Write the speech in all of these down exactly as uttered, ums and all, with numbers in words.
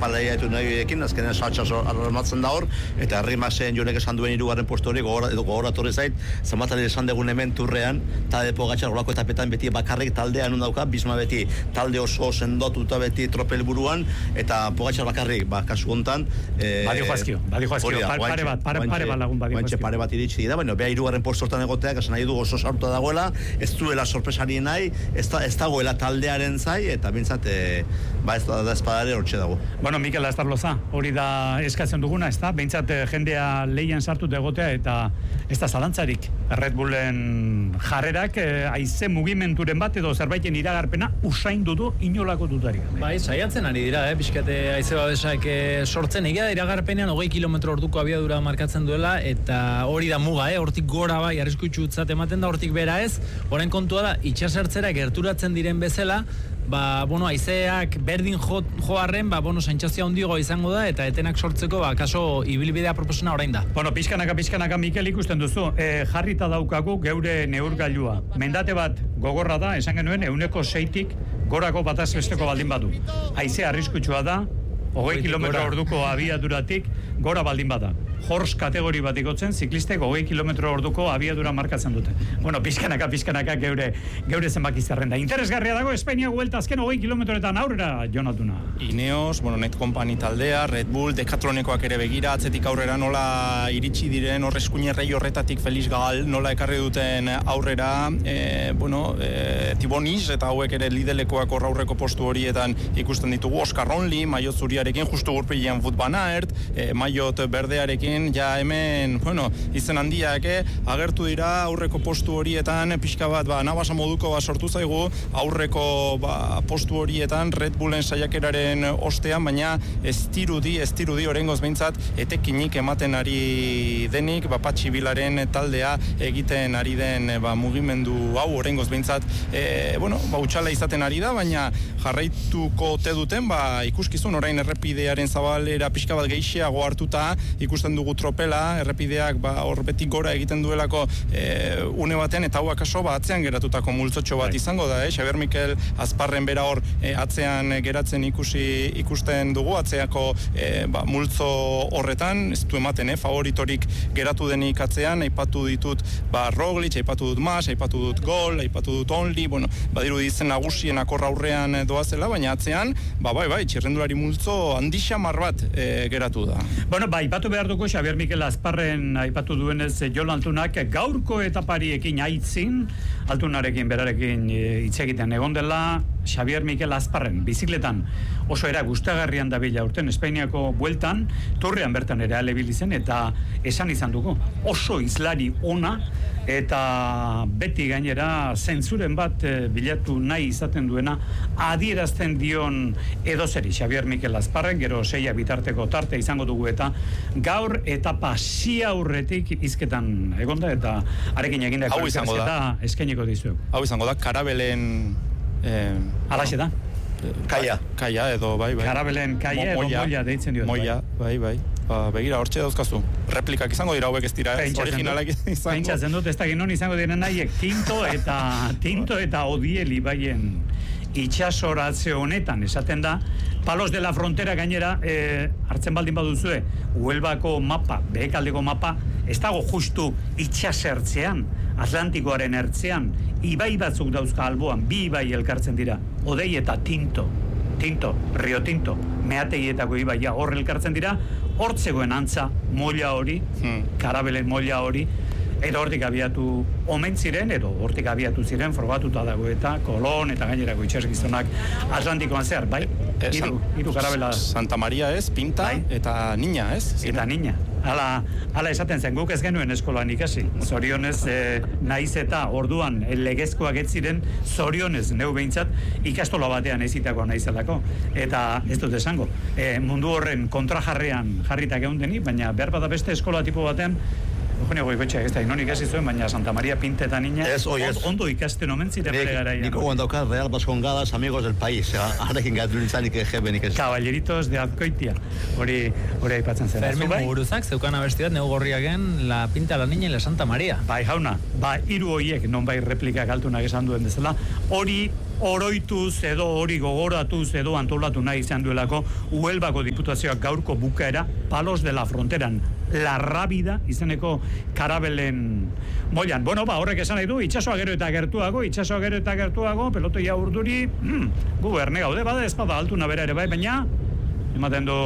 palaia etu nahiekin, azkenean saltsa armatzen da hor, eta Herrimasen jonek esan duen hirugarren postu hori gogoratorri zait, zamatari esan dugun hemen turrean, talde Pogačar olako etapetan beti bakarrik taldean dauka, Bisma beti talde oso sendotuta beti tropel buruan, eta Pogačar bakarrik, ba, kasu hontan... Badi joazkio, badi joazkio, pare bat, pare bat lagun badi joazkio. Pare bat iritsi dira, bueno, beha hirugarren postu hortan egoteak, esan nahi du oso sartuta dagoela, ez duela sorpresari nahi, ez dagoela taldearen zai, eta bintzat, ba ez da espadare hortxe dago. Bueno, Mikel Astarloza, hori da eskatzen duguna, ez da? Bintzat jendea lehian sartuta egotea, eta ez da zalantzarik. Red Bullen jarrerak, haize mugimenduren bat, edo zerbaiten iragarpena, usain dudu inolako dutarik. Bai, saiatzen ari dira, eh? Pixkate haize babesak sortzen, egia da iragarpenean hogei kilometro orduko abiadura markatzen duela, eta hori da muga, eh? Hortik gora bai, arriskutsutzat ematen da, hortik bera ez, orain kontua da, itxasertzera gerturatzen diren bezala, ba, bueno, haizeak berdin jo, joarren, ba, bueno, saintxazia hondigo izango da, eta etenak sortzeko, ba, kaso ibilbidea proposena orain da. Bueno, pizkanaka, pizkanaka, Mikel ikusten duzu, e, jarrita daukagu geure neurgailua. Mendate bat gogorra da, esan genuen, euneko seitik gorako bataz besteko baldin badu. Haizea arriskutsua da, hogei kilometro orduko abiaduratik gora baldin bada. Horse kategori bat ikotzen, ziklistek hogei kilometro orduko abiadura markatzen dute. Bueno, pizkanaka, pizkanaka geure, geure zenbaki zerrenda. Interesgarria dago, Espainia guelta azken hogei kilometroetan aurrera, Jonatuna. Ineos, bueno, Net Company taldea, Red Bull, Decathlonekoak ere begira, atzetik aurrera nola iritsi diren, horre eskuinerrei horretatik Feliz Gal, nola ekarri duten aurrera, e, bueno, e, Tibonis, eta hauek ere lidelekoak horra aurreko postu horietan ikusten ditugu, Oscar Ronli, maiot zuriarekin, justu gurpilean Wout van Aert, e, maiot berdearekin, ja hemen, bueno, izen handiak agertu dira aurreko postu horietan, pixka bat, ba, nabasa moduko ba, sortu zaigu, aurreko ba, postu horietan Red Bullen saiakeraren ostean, baina ez dirudi, ez dirudi orengoz behintzat, etekinik ematen ari denik, ba, Patxi Bilaren taldea egiten ari den ba, mugimendu hau orengoz behintzat, e, bueno, ba, utxala izaten ari da, baina jarraituko te duten, ba, ikuskizun orain errepidearen zabalera pixka bat gehiago hartuta, ikusten dugu tropela, errepideak ba, hor beti gora egiten duelako e, une baten, eta hau akaso ba, atzean geratutako multzotxo bat izango da, eh? Xabier Mikel Azparren bera hor e, atzean geratzen ikusi ikusten dugu, atzeako e, ba, multzo horretan, ez du ematen, eh? Favoritorik geratu denik atzean, aipatu ditut ba, Roglic, aipatu dut Mas, aipatu dut Gol, aipatu dut Only, bueno, badiru ditzen nagusien akorra aurrean doazela, baina atzean, ba, bai, bai, txirrendulari multzo handixamar bat e, geratu da. Bueno, ba, aipatu behar dugu Xabier Mikel Azparren aipatu duenez Jon Altunak gaurko etapariekin aitzin, Altunarekin berarekin hitz egiten egon dela Xabier Mikel Azparren bizikletan oso era gustagarrian dabila urten Espainiako bueltan, turrean bertan ere alebil zen, eta esan izan dugu oso izlari ona, eta beti gainera zentzuren bat e, bilatu nahi izaten duena adierazten dion edozeri Xabier Mikel Azparren, gero seia bitarteko tarte izango dugu, eta gaur etapa sia aurretik hizketan egonda, eta arekin egindako hau izango da, eskainiko dizuegu. Hau izango da, Karabelen eh, alaxe da? Kaia. Kaia edo, bai, bai. Karabelen kaia edo moia deitzen diot. Moia, bai, bai. Ba, begira, hortxe dauzkazu. Replikak izango dira hauek ez dira, ez originalak izango. Pentsatzen dut, ez da ginon izango diren nahiek, tinto eta tinto eta odieli baien itxasoratze honetan, esaten da, Palos de la Frontera gainera, eh, hartzen baldin baduzue, Huelbako mapa, behekaldeko mapa, ez dago justu itxasertzean, Atlantikoaren ertzean, ibai batzuk dauzka alboan, bi ibai elkartzen dira, Odei eta Tinto, Tinto, Rio Tinto, Meateietako ibaia hor elkartzen dira, hortzegoen antza, molla hori, hmm. Karabelen molla hori, edo hortik abiatu omen ziren, edo hortik abiatu ziren, frogatuta dago eta Kolon eta gainerako itxasgizonak Atlantikoan zehar, bai? E, Iru, iru Karabela. Santa Maria ez, Pinta, bai? Eta Niña ez? Zine? Eta Niña. Hala, hala esaten zen, guk ez genuen eskolan ikasi. Zorionez, eh, naiz eta orduan legezkoak ez ziren, zorionez, neu behintzat, ikastola batean ezitakoa naizelako. Eta ez dut esango, eh, mundu horren kontrajarrean jarritak egun denik, baina behar bada beste eskola tipo batean, Eugenio Goikoetxea, ez da, inon ikasi zuen, baina Santa Maria Pinta eta Niña ez, oi, ez. ondo ikasten omen ziren bere garaian. Niko guandauka Real Vascongadas, amigos del país, harekin gatu nintzanik egebenik ez. Caballeritos de Azkoitia, hori hori aipatzen zen. Fermin Muguruzak zeukan abesti bat neu gorriaken La Pinta, la Niña y la Santa Maria. Bai, jauna, ba, hiru horiek nonbait replikak Altunak esan duen bezala, hori oroituz edo hori gogoratuz edo antolatu nahi izan duelako Huelvako Diputazioak gaurko bukaera Palos de la Fronteran, La Rábida izeneko karabelen moilan. Bueno, ba, horrek esan nahi du, itxasoa gero eta gertuago, itxasoa gero eta gertuago, pelotoia urduri, hmm, gu erne gaude, bada ez bada altuna bera ere bai, baina ematen du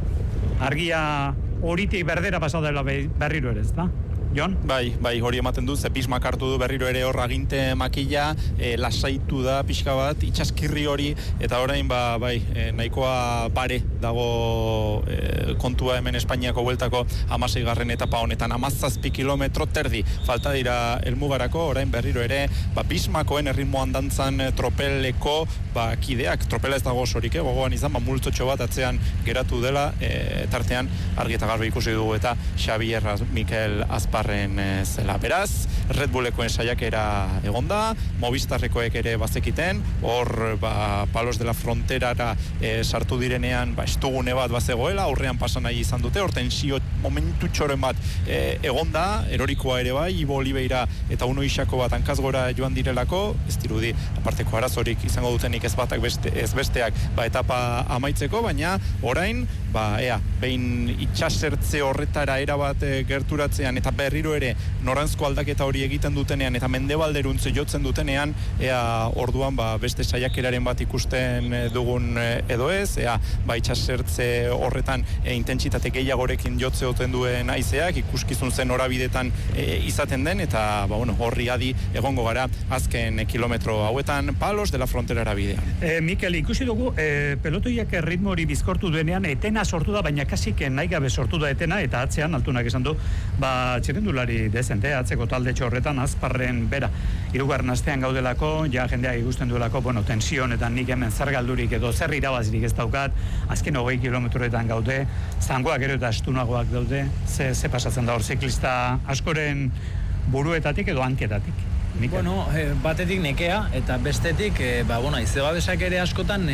argia horitik berdera pasadela berriro ere, ez da? Jon? Bai, bai, hori ematen du, ze Bismak hartu du berriro ere hor aginte makila, e, lasaitu da pixka bat, itxaskirri hori, eta orain, ba, bai, e, nahikoa pare dago e, kontua hemen Espainiako bueltako hamaseigarren etapa honetan, hamazazpi kilometro terdi, falta dira helmugarako, orain berriro ere, ba, Bismakoen erritmoan dantzan tropeleko, ba, kideak, tropela ez dago osorik, eh, gogoan izan, ba, multzotxo bat atzean geratu dela, e, tartean argi eta garbi ikusi dugu eta Xabier Mikel Azpar zela. Beraz, Red Bullekoen saiakera egonda, Movistarrekoek ere bazekiten, hor ba, Palos de la Fronterara e, sartu direnean ba, estugune bat bazegoela, aurrean pasan nahi izan dute, hor tensio momentu txoren bat e, egonda, erorikoa ere bai, Ibo Oliveira eta Uno Isako bat hankazgora joan direlako, ez dirudi aparteko arazorik izango dutenik ez batak beste, ez besteak ba, etapa amaitzeko, baina orain, ba, ea, behin itxasertze horretara erabat e, gerturatzean eta berriro ere noranzko aldaketa hori egiten dutenean eta mendebalderuntz jotzen dutenean, ea orduan ba, beste saiakeraren bat ikusten dugun edo ez, ea ba, itxasertze horretan e, intentsitate gehiagorekin jotze oten duen haizeak, ikuskizun zen horabidetan e, izaten den, eta ba, bueno, horri adi egongo gara azken kilometro hauetan Palos de la Fronterara bidean. E, Mikel, ikusi dugu, e, pelotoiak ritmo hori bizkortu duenean, etena sortu da, baina kasik nahi gabe sortu da etena, eta atzean, altunak esan du, ba, txirrendulari dezente, atzeko talde horretan Azparren bera. Hirugarren astean gaudelako, ja jendea ikusten duelako, bueno, tension eta nik hemen zer galdurik edo zer irabazirik ez daukat, azken hogei kilometroetan gaude, zangoak ero eta astunagoak daude, ze, ze pasatzen da hor ziklista askoren buruetatik edo hanketatik. Bueno, eh, batetik nekea, eta bestetik, eh, ba, bueno, izebabesak ere askotan